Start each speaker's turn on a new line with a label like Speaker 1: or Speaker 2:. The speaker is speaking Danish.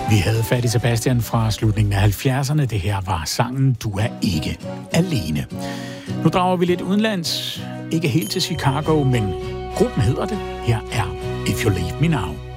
Speaker 1: Vi havde fat i Sebastian fra slutningen af 70'erne. Det her var sangen Du er ikke alene. Nu drager vi lidt udenlands. Ikke helt til Chicago, men gruppen hedder det. Her er If You Leave Me Now.